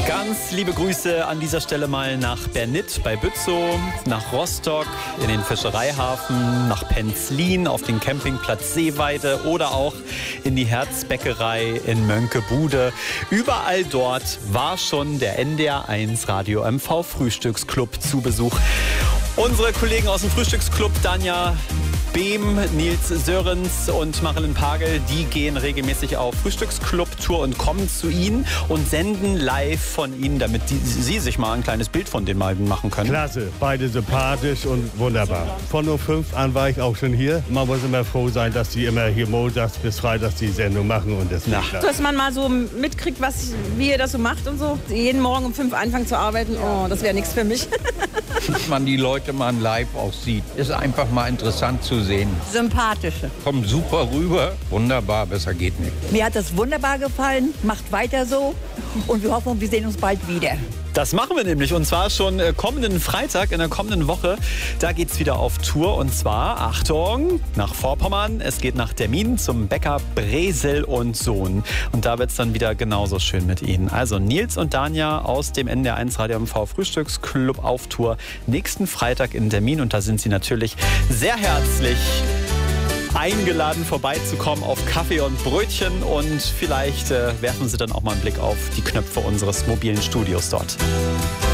Ganz liebe Grüße an dieser Stelle mal nach Bernit bei Bützow, nach Rostock in den Fischereihafen, nach Penzlin auf den Campingplatz Seeweide oder auch in die Herzbäckerei in Mönckebude. Überall dort war schon der NDR1 Radio MV Frühstücksclub zu Besuch. Unsere Kollegen aus dem Frühstücksclub, Danja Behm, Nils Sörens und Marilyn Pagel, die gehen regelmäßig auf Frühstücksclub-Tour und kommen zu Ihnen und senden live von Ihnen, damit Sie sich mal ein kleines Bild von den beiden machen können. Klasse, beide sympathisch und wunderbar. Von 05 an war ich auch schon hier. Man muss immer froh sein, dass die immer hier montags bis freitags die Sendung machen und das dass man mal so mitkriegt, wie ihr das so macht und so. Jeden Morgen um 5 anfangen zu arbeiten, das wäre nichts für mich. Dass man die Leute mal live auch sieht, ist einfach mal interessant zu sehen. Sympathische. Kommen super rüber, wunderbar, besser geht nicht. Mir hat das wunderbar gefallen, macht weiter so und wir hoffen, wir sehen uns bald wieder. Das machen wir nämlich und zwar schon kommenden Freitag in der kommenden Woche. Da geht's wieder auf Tour und zwar, Achtung, nach Vorpommern. Es geht nach Termin zum Bäcker Bresel und Sohn. Und da wird's dann wieder genauso schön mit Ihnen. Also Nils und Danja aus dem NDR1 Radio MV Frühstücksclub auf Tour. Nächsten Freitag in Termin und da sind Sie natürlich sehr herzlich eingeladen, vorbeizukommen auf Kaffee und Brötchen und vielleicht werfen Sie dann auch mal einen Blick auf die Knöpfe unseres mobilen Studios dort.